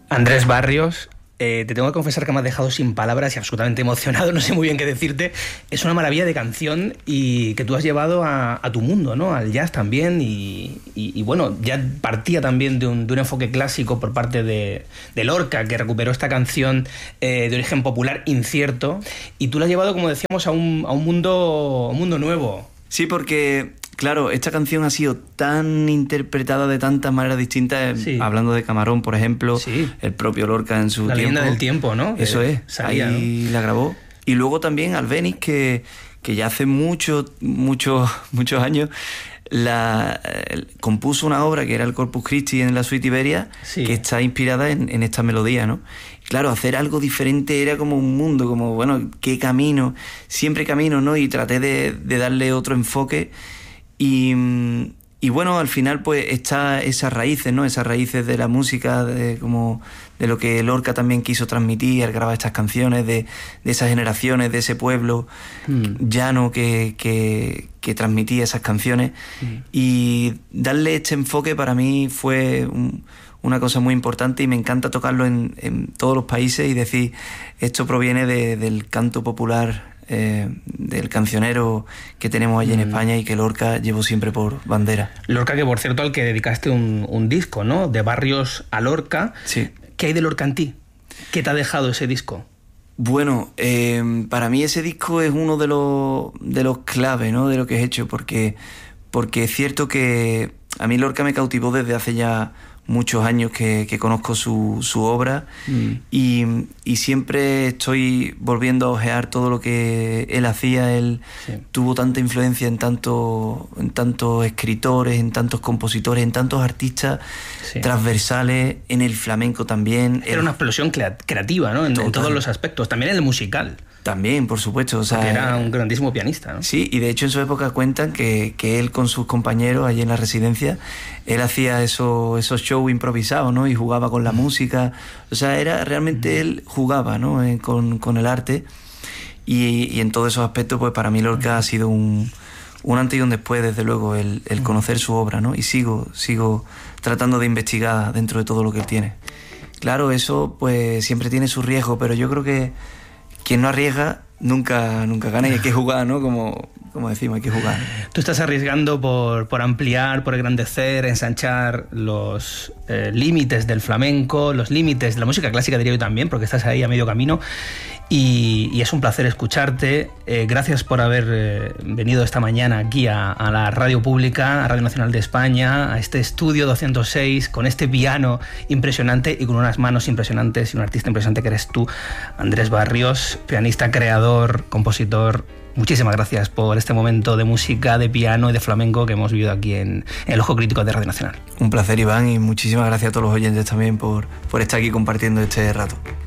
Andrés Barrios, te tengo que confesar que me has dejado sin palabras y absolutamente emocionado, no sé muy bien qué decirte. Es una maravilla de canción y que tú has llevado a tu mundo, ¿no? Al jazz también y bueno, ya partía también de un enfoque clásico por parte de Lorca, que recuperó esta canción de origen popular incierto, y tú la has llevado, como decíamos, a un mundo nuevo. Sí, porque, claro, esta canción ha sido tan interpretada de tantas maneras distintas, sí. Hablando de Camarón, por ejemplo, sí. El propio Lorca en su tiempo. La leyenda del tiempo, ¿no? Eso es, salía, ahí, ¿no? La grabó. Y luego también Albéniz, que ya hace muchos años compuso una obra que era el Corpus Christi en la Suite Iberia, sí. Que está inspirada en esta melodía, ¿no? Claro, hacer algo diferente era como un mundo, como, bueno, qué camino, siempre camino, ¿no? Y traté de darle otro enfoque y bueno, al final pues está esas raíces, ¿no? Esas raíces de la música, de lo que Lorca también quiso transmitir al grabar estas canciones, de esas generaciones, de ese pueblo llano que transmitía esas canciones. Y darle este enfoque para mí fue una cosa muy importante y me encanta tocarlo en todos los países y decir, esto proviene del canto popular, del cancionero que tenemos allí en España y que Lorca llevó siempre por bandera. Lorca, que por cierto al que dedicaste un disco, ¿no? De Barrios a Lorca. Sí. ¿Qué hay de Lorca en ti? ¿Qué te ha dejado ese disco? Bueno, para mí ese disco es uno de los claves, ¿no? De lo que he hecho, porque es cierto que a mí Lorca me cautivó desde hace ya muchos años que conozco su obra y siempre estoy volviendo a ojear todo lo que él hacía. Él tuvo tanta influencia en tantos escritores, en tantos compositores, en tantos artistas transversales, en el flamenco también. Era una explosión creativa, ¿no? En todos los aspectos, también en el musical. También, por supuesto. O sea, porque era un grandísimo pianista, ¿no? Sí, y de hecho en su época cuentan que él con sus compañeros allí en la residencia, él hacía esos shows improvisados, ¿no? Y jugaba con la música. O sea, era realmente él jugaba, ¿no? Con el arte. Y en todos esos aspectos, pues para mí Lorca ha sido un antes y un después, desde luego, el conocer su obra, ¿no? Y sigo tratando de investigar dentro de todo lo que él tiene. Claro, eso pues siempre tiene su riesgo, pero yo creo que quien no arriesga nunca gana y hay que jugar, ¿no? Como decimos, hay que jugar. Tú estás arriesgando por ampliar, por engrandecer, ensanchar los límites del flamenco, los límites de la música clásica, diría yo también, porque estás ahí a medio camino. Y es un placer escucharte. Gracias por haber venido esta mañana aquí a la Radio Pública, a Radio Nacional de España, a este estudio 206, con este piano impresionante y con unas manos impresionantes y un artista impresionante que eres tú, Andrés Barrios, pianista, creador, compositor. Muchísimas gracias por este momento de música, de piano y de flamenco que hemos vivido aquí en El Ojo Crítico de Radio Nacional. Un placer, Iván, y muchísimas gracias a todos los oyentes también por estar aquí compartiendo este rato.